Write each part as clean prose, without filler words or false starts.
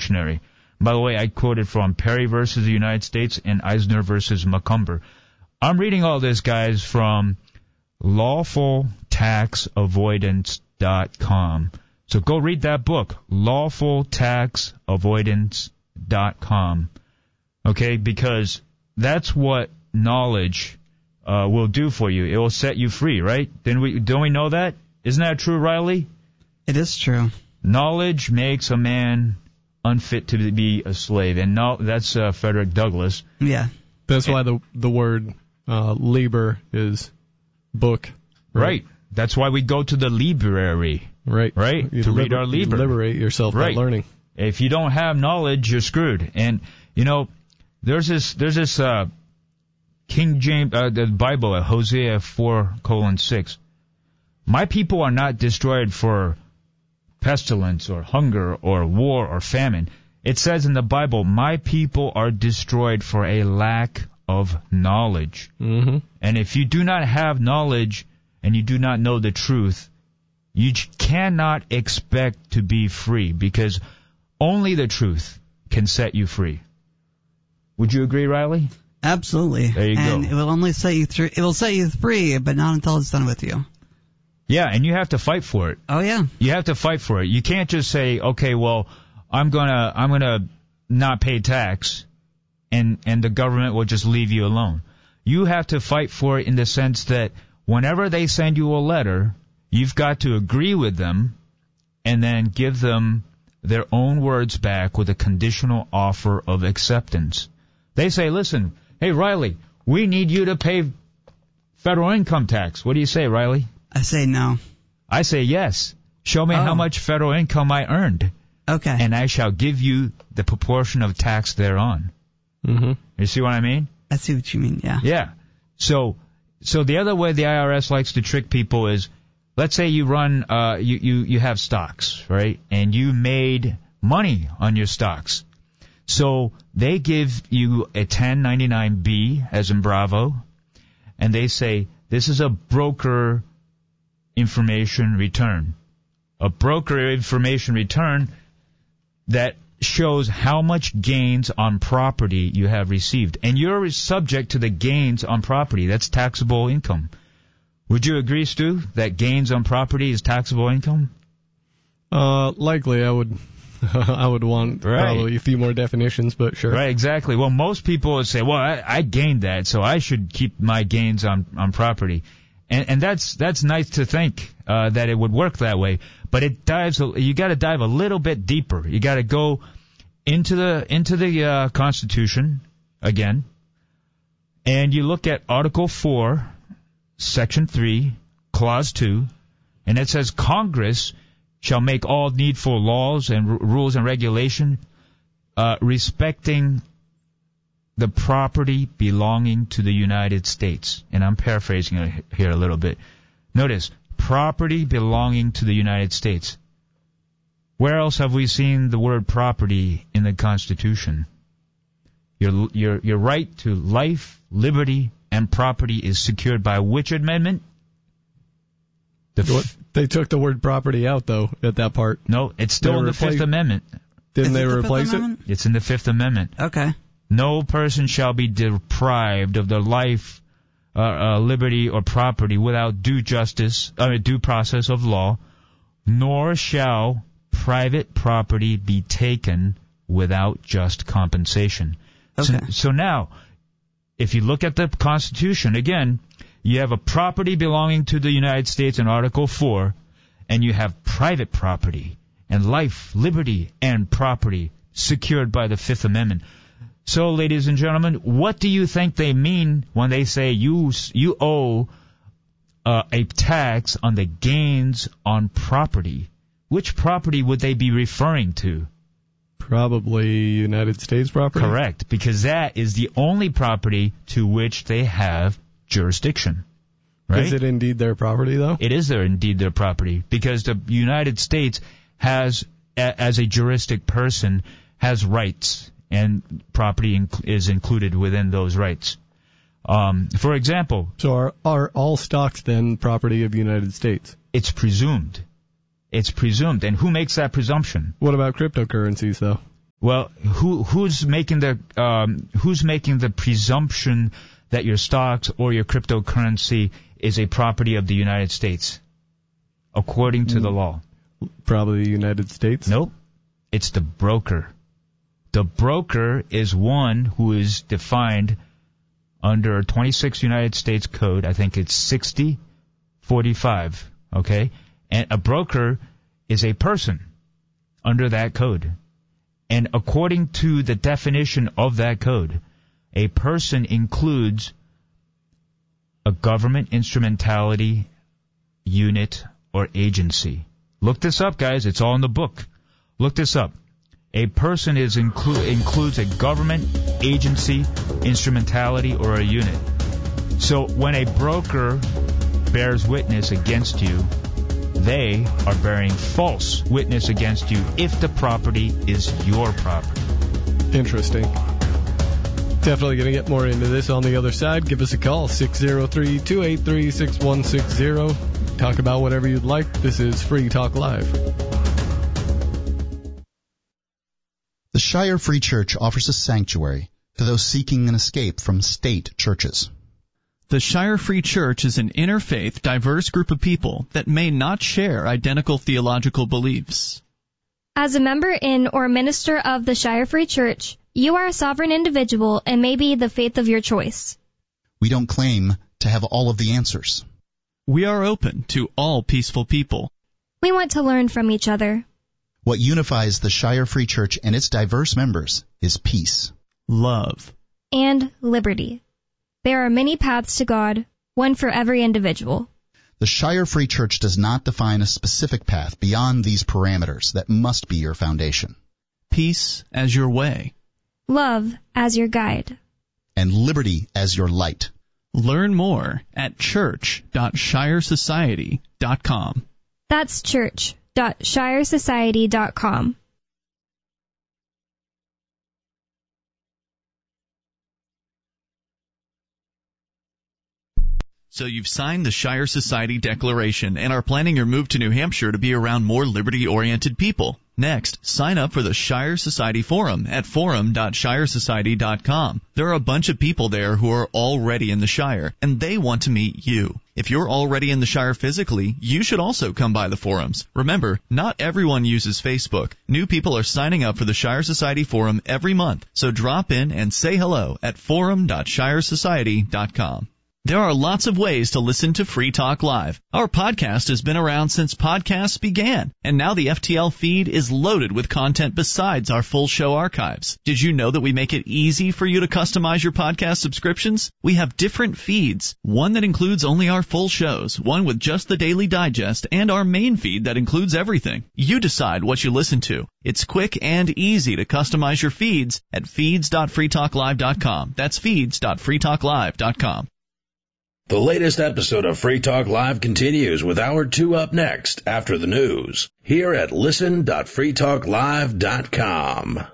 Dictionary. By the way, I quoted from Perry versus the United States and Eisner versus Macomber. I'm reading all this, guys, from lawfultaxavoidance.com. So go read that book, lawfultaxavoidance.com. Okay, because that's what knowledge will do for you. It will set you free, right? Don't we know that? Isn't that true, Riley? It is true. Knowledge makes a man unfit to be a slave, and that's Frederick Douglass. Yeah. That's why the word Liber is book. Right. That's why we go to the library. Right. To read our Liber. You liberate yourself by learning. If you don't have knowledge, you're screwed. And, there's this King James, the Bible, Hosea 4:6. My people are not destroyed for pestilence or hunger or war or famine. It says in the Bible, my people are destroyed for a lack of knowledge. Mm-hmm. And if you do not have knowledge and you do not know the truth, you cannot expect to be free, because only the truth can set you free. Would you agree, Riley? Absolutely. There you go. And it will only set you through. It will set you free, but not until it's done with you. Yeah, and you have to fight for it. Oh yeah. You have to fight for it. You can't just say, okay, well, I'm gonna not pay tax, and the government will just leave you alone. You have to fight for it in the sense that whenever they send you a letter, you've got to agree with them, and then give them their own words back with a conditional offer of acceptance. They say, listen, hey, Riley, we need you to pay federal income tax. What do you say, Riley? I say no. I say yes. Show me how much federal income I earned. Okay. And I shall give you the proportion of tax thereon. Mm-hmm. You see what I mean? I see what you mean, yeah. Yeah. So the other way the IRS likes to trick people is, let's say you run, you have stocks, right? And you made money on your stocks. So they give you a 1099-B, as in Bravo, and they say, this is a broker information return. A broker information return that shows how much gains on property you have received. And you're subject to the gains on property. That's taxable income. Would you agree, Stu, that gains on property is taxable income? Likely, I would want probably a few more definitions, but sure. Right, exactly. Well, most people would say, well, I gained that, so I should keep my gains on property. And that's nice to think that it would work that way, but you got to dive a little bit deeper. You got to go into the Constitution again, and you look at Article 4, Section 3, Clause 2, and it says Congress shall make all needful laws and rules and regulation respecting the property belonging to the United States. And I'm paraphrasing it here a little bit. Notice, property belonging to the United States. Where else have we seen the word property in the Constitution? Your right to life, liberty, and property is secured by which amendment? They took the word property out, though, at that part. No, it's still in the Fifth Amendment. Didn't they replace it? It's in the Fifth Amendment. Okay. No person shall be deprived of their life, liberty, or property without due process of law, nor shall private property be taken without just compensation. Okay. So now, if you look at the Constitution, again, you have a property belonging to the United States in Article 4, and you have private property and life, liberty, and property secured by the Fifth Amendment. So, ladies and gentlemen, what do you think they mean when they say you owe a tax on the gains on property? Which property would they be referring to? Probably United States property. Correct, because that is the only property to which they have jurisdiction. Right? Is it indeed their property, though? It is indeed their property, because the United States has, as a juristic person, has rights, and property is included within those rights. For example... So are all stocks then property of the United States? It's presumed. It's presumed. And who makes that presumption? What about cryptocurrencies, though? Well, who's making the presumption that your stocks or your cryptocurrency is a property of the United States, according to the law? Probably the United States. Nope. It's the broker. The broker is one who is defined under 26 United States Code. I think it's 6045. Okay? And a broker is a person under that code. And according to the definition of that code, a person includes a government instrumentality, unit, or agency. Look this up, guys. It's all in the book. Look this up. A person includes a government, agency, instrumentality, or a unit. So when a broker bears witness against you, they are bearing false witness against you if the property is your property. Interesting. Definitely going to get more into this on the other side. Give us a call, 603-283-6160. Talk about whatever you'd like. This is Free Talk Live. The Shire Free Church offers a sanctuary to those seeking an escape from state churches. The Shire Free Church is an interfaith, diverse group of people that may not share identical theological beliefs. As a member in or minister of the Shire Free Church, you are a sovereign individual and may be the faith of your choice. We don't claim to have all of the answers. We are open to all peaceful people. We want to learn from each other. What unifies the Shire Free Church and its diverse members is peace, love, and liberty. There are many paths to God, one for every individual. The Shire Free Church does not define a specific path beyond these parameters that must be your foundation. Peace as your way. Love as your guide. And liberty as your light. Learn more at church.shiresociety.com. That's church.shiresociety.com. So you've signed the Shire Society Declaration and are planning your move to New Hampshire to be around more liberty-oriented people. Next, sign up for the Shire Society Forum at forum.shiresociety.com. There are a bunch of people there who are already in the Shire, and they want to meet you. If you're already in the Shire physically, you should also come by the forums. Remember, not everyone uses Facebook. New people are signing up for the Shire Society Forum every month, so drop in and say hello at forum.shiresociety.com. There are lots of ways to listen to Free Talk Live. Our podcast has been around since podcasts began, and now the FTL feed is loaded with content besides our full show archives. Did you know that we make it easy for you to customize your podcast subscriptions? We have different feeds, one that includes only our full shows, one with just the Daily Digest, and our main feed that includes everything. You decide what you listen to. It's quick and easy to customize your feeds at feeds.freetalklive.com. That's feeds.freetalklive.com. The latest episode of Free Talk Live continues with Hour 2 up next after the news here at listen.freetalklive.com.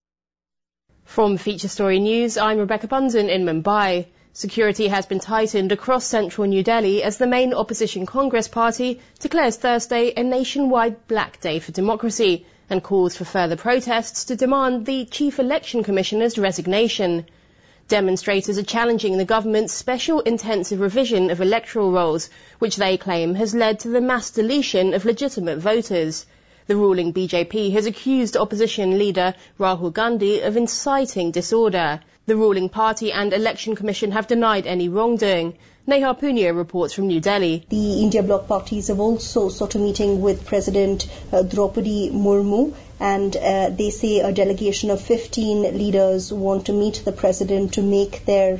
From Feature Story News, I'm Rebecca Bunsen in Mumbai. Security has been tightened across central New Delhi as the main opposition Congress party declares Thursday a nationwide Black Day for democracy and calls for further protests to demand the Chief Election Commissioner's resignation. Demonstrators are challenging the government's special intensive revision of electoral rolls, which they claim has led to the mass deletion of legitimate voters. The ruling BJP has accused opposition leader Rahul Gandhi of inciting disorder. The ruling party and Election Commission have denied any wrongdoing. Neha Punia reports from New Delhi. The India Bloc parties have also sought a meeting with President Draupadi Murmu, and they say a delegation of 15 leaders want to meet the president to make their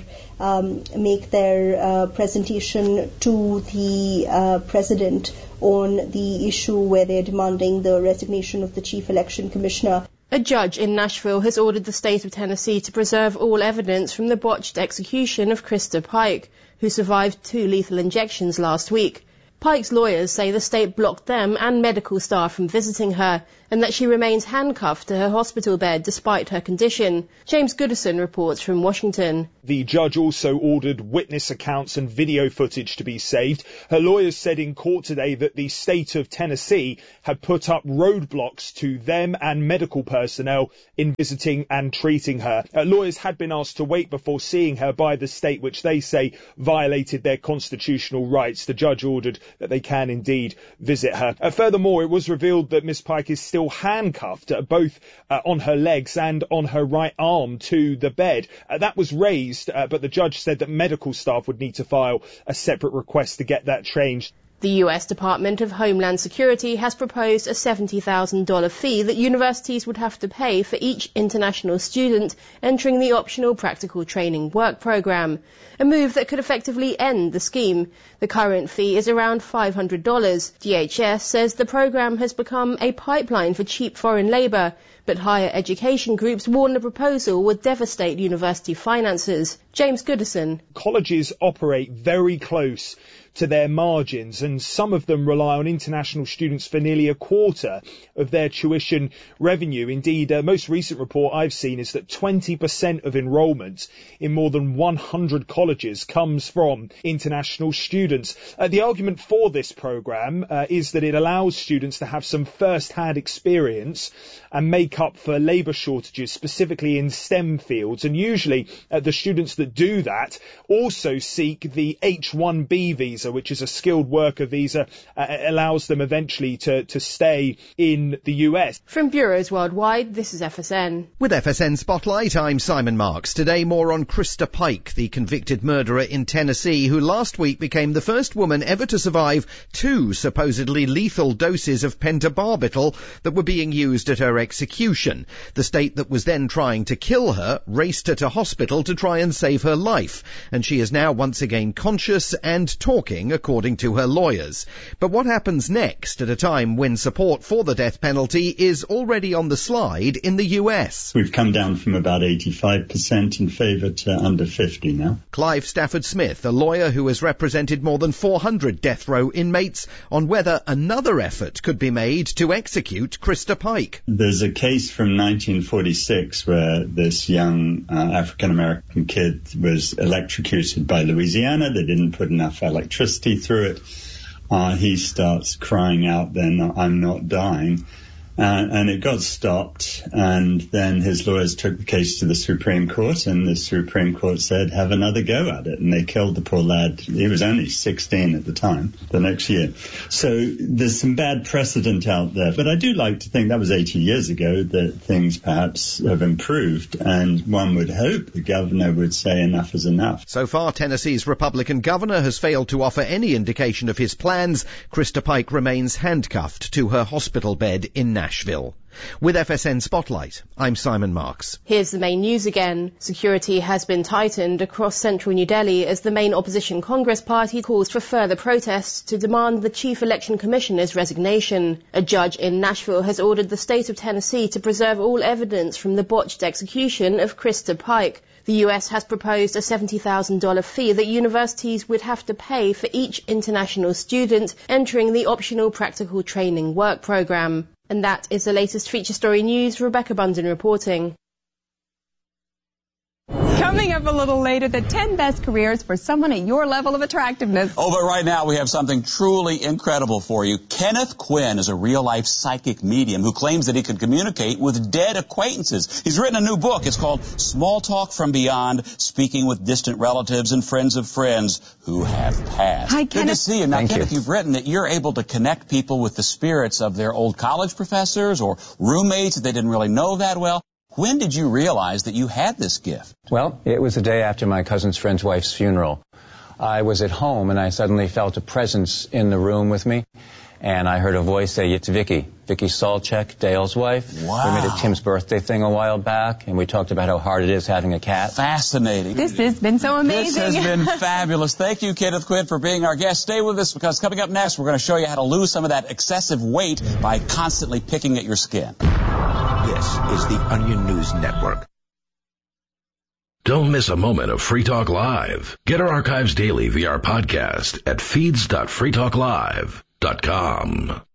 presentation to the president on the issue where they're demanding the resignation of the Chief Election Commissioner. A judge in Nashville has ordered the state of Tennessee to preserve all evidence from the botched execution of Krista Pike, who survived 2 lethal injections last week. Pike's lawyers say the state blocked them and medical staff from visiting her, and that she remains handcuffed to her hospital bed despite her condition. James Goodison reports from Washington. The judge also ordered witness accounts and video footage to be saved. Her lawyers said in court today that the state of Tennessee had put up roadblocks to them and medical personnel in visiting and treating her. Lawyers had been asked to wait before seeing her by the state, which they say violated their constitutional rights. The judge ordered that they can indeed visit her. Furthermore, it was revealed that Miss Pike is still handcuffed, both on her legs and on her right arm to the bed. That was raised, but the judge said that medical staff would need to file a separate request to get that changed. The US Department of Homeland Security has proposed a $70,000 fee that universities would have to pay for each international student entering the optional practical training work program, a move that could effectively end the scheme. The current fee is around $500. DHS says the program has become a pipeline for cheap foreign labour, but higher education groups warn the proposal would devastate university finances. James Goodison. Colleges operate very close to their margins, and some of them rely on international students for nearly a quarter of their tuition revenue. Indeed, a most recent report I've seen is that 20% of enrolment in more than 100 colleges comes from international students. The argument for this programme is that it allows students to have some first-hand experience and make up for labour shortages, specifically in STEM fields. And usually the students that do that also seek the H-1B visa, which is a skilled worker visa, allows them eventually to stay in the US. From bureaus worldwide, this is FSN. With FSN Spotlight, I'm Simon Marks. Today, more on Krista Pike, the convicted murderer in Tennessee, who last week became the first woman ever to survive 2 supposedly lethal doses of pentobarbital that were being used at her execution. The state that was then trying to kill her raced her to hospital to try and save her life, and she is now once again conscious and talking, according to her lawyers. But what happens next at a time when support for the death penalty is already on the slide in the US? We've come down from about 85% in favour to under 50 now. Clive Stafford-Smith, a lawyer who has represented more than 400 death row inmates, on whether another effort could be made to execute Krista Pike. There's a case from 1946 where this young African-American kid was electrocuted by Louisiana. They didn't put enough electricity through it. He starts crying out then, "I'm not dying." And it got stopped, and then his lawyers took the case to the Supreme Court, and the Supreme Court said, have another go at it. And they killed the poor lad. He was only 16 at the time, the next year. So there's some bad precedent out there. But I do like to think that was 80 years ago, that things perhaps have improved, and one would hope the governor would say enough is enough. So far, Tennessee's Republican governor has failed to offer any indication of his plans. Krista Pike remains handcuffed to her hospital bed in Nashville. With FSN Spotlight, I'm Simon Marks. Here's the main news again. Security has been tightened across central New Delhi as the main opposition Congress party calls for further protests to demand the chief election commissioner's resignation. A judge in Nashville has ordered the state of Tennessee to preserve all evidence from the botched execution of Krista Pike. The US has proposed a $70,000 fee that universities would have to pay for each international student entering the optional practical training work program. And that is the latest feature story news. Rebecca Bunton reporting. Coming up a little later, the 10 best careers for someone at your level of attractiveness. Oh, but right now we have something truly incredible for you. Kenneth Quinn is a real-life psychic medium who claims that he can communicate with dead acquaintances. He's written a new book. It's called Small Talk from Beyond, Speaking with Distant Relatives and Friends of Friends Who Have Passed. Hi, Kenneth. Good to see you. Now, Kenneth, you've written that you're able to connect people with the spirits of their old college professors or roommates that they didn't really know that well. When did you realize that you had this gift? Well, it was the day after my cousin's friend's wife's funeral. I was at home and I suddenly felt a presence in the room with me. And I heard a voice say, "It's Vicky. Vicky Salchek, Dale's wife." Wow. We made a Tim's birthday thing a while back, and we talked about how hard it is having a cat. Fascinating. This has been so amazing. This has been fabulous. Thank you, Kenneth Quinn, for being our guest. Stay with us, because coming up next, we're going to show you how to lose some of that excessive weight by constantly picking at your skin. This is the Onion News Network. Don't miss a moment of Free Talk Live. Get our archives daily via our podcast at feeds.freetalklive.com.